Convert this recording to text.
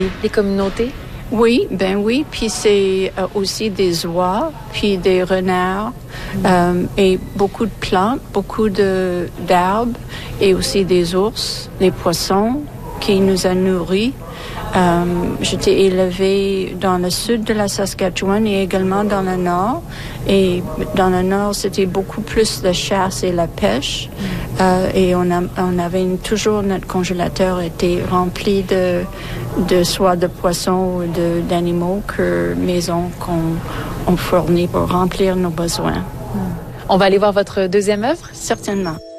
les communautés? Oui, oui. Puis c'est aussi des oies, puis des renards, et beaucoup de plantes, beaucoup d'arbres, et aussi des ours, des poissons qui nous a nourris. J'étais élevée dans le sud de la Saskatchewan et également dans le nord. Et dans le nord, c'était beaucoup plus la chasse et la pêche. Et on avait toujours notre congélateur était rempli de soit de poissons ou d'animaux que maison qu'on fournit pour remplir nos besoins. On va aller voir votre deuxième œuvre? Certainement.